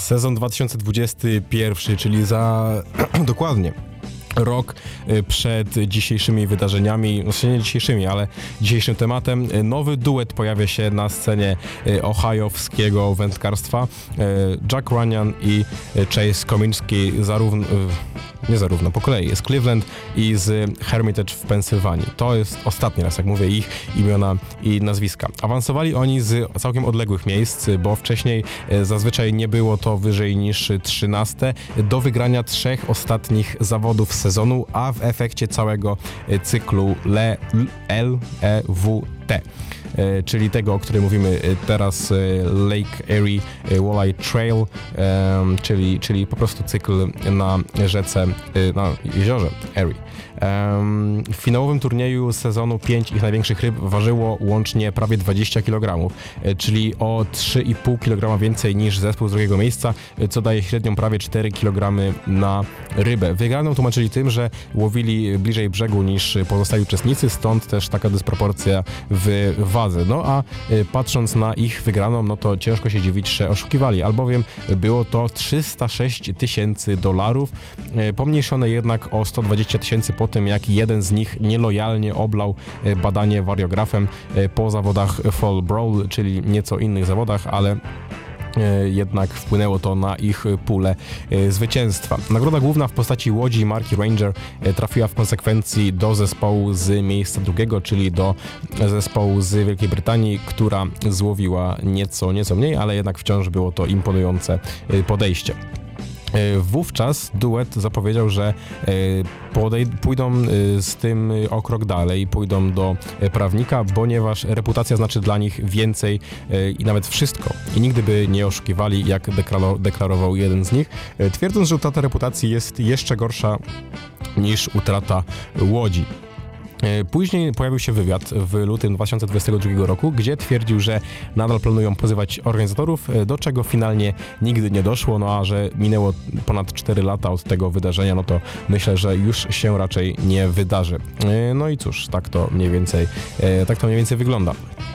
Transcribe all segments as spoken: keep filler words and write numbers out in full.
Sezon dwa tysiące dwudziesty pierwszy, czyli za dokładnie rok przed dzisiejszymi wydarzeniami, no nie dzisiejszymi, ale dzisiejszym tematem. Nowy duet pojawia się na scenie ohajowskiego wędkarstwa. Jack Runyan i Chase Kominski zarówno, nie zarówno, po kolei z Cleveland i z Hermitage w Pensylwanii. To jest ostatni raz, jak mówię, ich imiona i nazwiska. Awansowali oni z całkiem odległych miejsc, bo wcześniej zazwyczaj nie było to wyżej niż trzynaste do wygrania trzech ostatnich zawodów sezonu, a w efekcie całego cyklu L E W T. Czyli tego, o którym mówimy teraz, Lake Erie Walleye Trail, czyli, czyli po prostu cykl na rzece, na jeziorze Erie. W finałowym turnieju sezonu pięć ich największych ryb ważyło łącznie prawie dwadzieścia kilogramów, czyli o trzy i pół kilograma więcej niż zespół z drugiego miejsca, co daje średnią prawie cztery kilogramy na rybę. Wygraną tłumaczyli tym, że łowili bliżej brzegu niż pozostali uczestnicy, stąd też taka dysproporcja w wadze. No a patrząc na ich wygraną, no to ciężko się dziwić, że oszukiwali, albowiem było to trzysta sześć tysięcy dolarów, pomniejszone jednak o sto dwadzieścia tysięcy po tym, jak jeden z nich nielojalnie oblał badanie wariografem po zawodach Fall Brawl, czyli nieco innych zawodach, ale jednak wpłynęło to na ich pulę zwycięstwa. Nagroda główna w postaci łodzi marki Ranger trafiła w konsekwencji do zespołu z miejsca drugiego, czyli do zespołu z Wielkiej Brytanii, która złowiła nieco, nieco mniej, ale jednak wciąż było to imponujące podejście. Wówczas duet zapowiedział, że podej- pójdą z tym o krok dalej, pójdą do prawnika, ponieważ reputacja znaczy dla nich więcej i nawet wszystko. I nigdy by nie oszukiwali, jak deklaro- deklarował jeden z nich, twierdząc, że utrata reputacji jest jeszcze gorsza niż utrata łodzi. Później pojawił się wywiad w lutym dwa tysiące dwudziestego drugiego roku, gdzie twierdził, że nadal planują pozywać organizatorów, do czego finalnie nigdy nie doszło, no a że minęło ponad cztery lata od tego wydarzenia, no to myślę, że już się raczej nie wydarzy. No i cóż, tak to mniej więcej, tak to mniej więcej wygląda.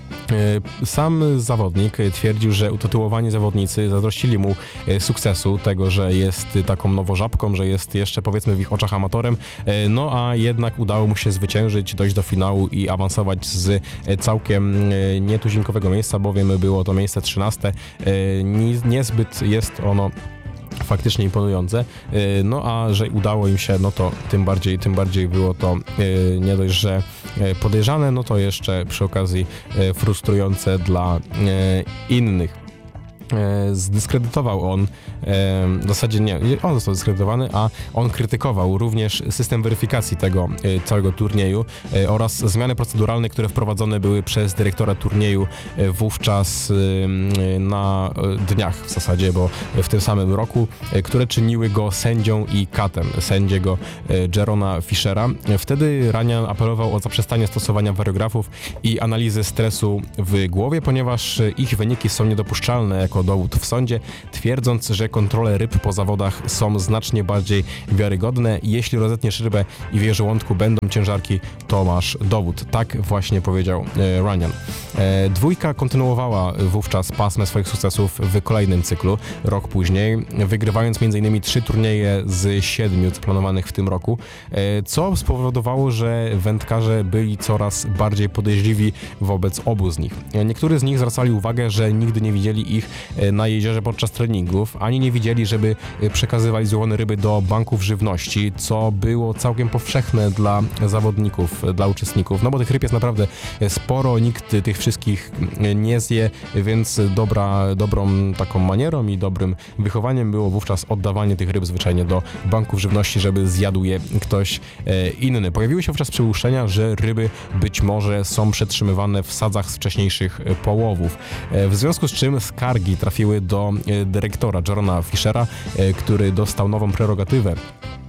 Sam zawodnik twierdził, że utytułowani zawodnicy zazdrościli mu sukcesu, tego, że jest taką nowożabką, że jest jeszcze, powiedzmy, w ich oczach amatorem, no a jednak udało mu się zwyciężyć, dojść do finału i awansować z całkiem nietuzinkowego miejsca, bowiem było to miejsce trzynaste. Niezbyt jest ono faktycznie imponujące, no a że udało im się, no to tym bardziej, tym bardziej było to nie dość, że podejrzane, no to jeszcze przy okazji frustrujące dla innych. Zdyskredytował on, w zasadzie nie, on został dyskredytowany, a on krytykował również system weryfikacji tego całego turnieju oraz zmiany proceduralne, które wprowadzone były przez dyrektora turnieju wówczas na dniach w zasadzie, bo w tym samym roku, które czyniły go sędzią i katem sędziego Jerona Fishera. Wtedy Runyan apelował o zaprzestanie stosowania wariografów i analizy stresu w głowie, ponieważ ich wyniki są niedopuszczalne jako dowód w sądzie, twierdząc, że kontrole ryb po zawodach są znacznie bardziej wiarygodne. Jeśli rozetniesz rybę i w jej żołądku będą ciężarki, to masz dowód. Tak właśnie powiedział e, Runyan. E, dwójka kontynuowała wówczas pasmę swoich sukcesów w kolejnym cyklu, rok później, wygrywając między innymi trzy turnieje z siedmiu zaplanowanych w tym roku, e, co spowodowało, że wędkarze byli coraz bardziej podejrzliwi wobec obu z nich. Niektórzy z nich zwracali uwagę, że nigdy nie widzieli ich na jeziorze podczas treningów, ani nie widzieli, żeby przekazywali złowione ryby do banków żywności, co było całkiem powszechne dla zawodników, dla uczestników, no bo tych ryb jest naprawdę sporo, nikt tych wszystkich nie zje, więc dobra, dobrą taką manierą i dobrym wychowaniem było wówczas oddawanie tych ryb zwyczajnie do banków żywności, żeby zjadł je ktoś inny. Pojawiły się wówczas przypuszczenia, że ryby być może są przetrzymywane w sadzach z wcześniejszych połowów, w związku z czym skargi trafiły do dyrektora Jerona Fishera, który dostał nową prerogatywę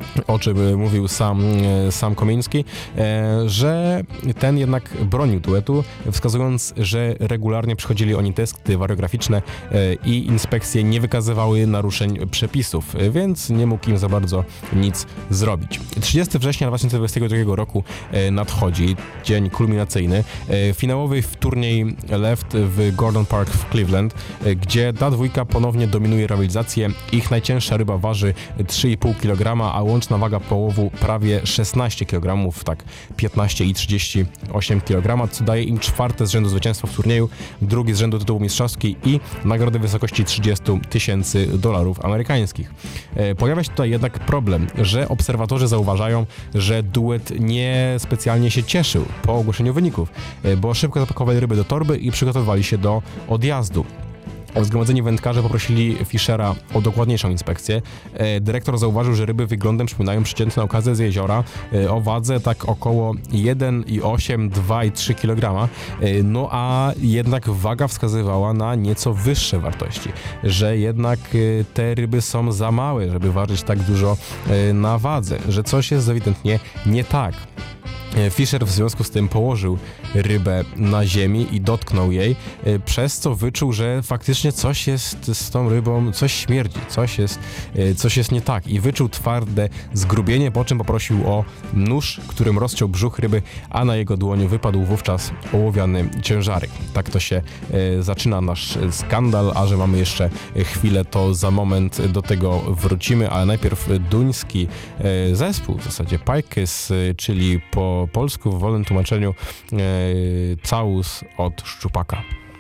o czym mówił sam, sam Komiński, że ten jednak bronił duetu, wskazując, że regularnie przychodzili oni testy wariograficzne i inspekcje nie wykazywały naruszeń przepisów, więc nie mógł im za bardzo nic zrobić. trzydziestego września dwa tysiące dwudziestego drugiego roku nadchodzi dzień kulminacyjny, finałowy w turniej Left w Gordon Park w Cleveland, gdzie ta dwójka ponownie dominuje rywalizację. Ich najcięższa ryba waży trzy i pół kilograma, a łączna waga połowu prawie szesnaście kilogramów, tak piętnaście i trzydzieści osiem kilogramów, co daje im czwarte z rzędu zwycięstwo w turnieju, drugi z rzędu tytułu mistrzowski i nagrody w wysokości trzydzieści tysięcy dolarów amerykańskich. Pojawia się tutaj jednak problem, że obserwatorzy zauważają, że duet nie specjalnie się cieszył po ogłoszeniu wyników, bo szybko zapakowali ryby do torby i przygotowywali się do odjazdu. Zgromadzeni wędkarze poprosili Fischera o dokładniejszą inspekcję. Dyrektor zauważył, że ryby wyglądem przypominają przeciętne okazy z jeziora o wadze tak około jeden i osiem, dwa i trzy kilograma, no a jednak waga wskazywała na nieco wyższe wartości, że jednak te ryby są za małe, żeby ważyć tak dużo na wadze, że coś jest ewidentnie nie tak. Fischer w związku z tym położył rybę na ziemi i dotknął jej, przez co wyczuł, że faktycznie coś jest z tą rybą, coś śmierdzi, coś jest, coś jest nie tak i wyczuł twarde zgrubienie, po czym poprosił o nóż, którym rozciął brzuch ryby, a na jego dłoniu wypadł wówczas ołowiany ciężarek. Tak to się e, zaczyna nasz skandal, a że mamy jeszcze chwilę, to za moment do tego wrócimy, ale najpierw duński e, zespół, w zasadzie Pajkys, czyli po polsku w wolnym tłumaczeniu e, całus od szczupaka.